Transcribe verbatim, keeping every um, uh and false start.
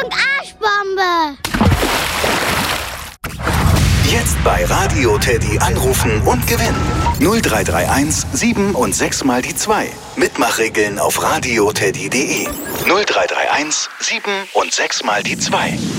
und Arschbombe. Jetzt bei Radio Teddy anrufen und gewinnen. null drei drei eins sieben und sechs mal die zwei. Mitmachregeln auf radioteddy punkt de. null drei drei eins sieben und sechs mal die zwei.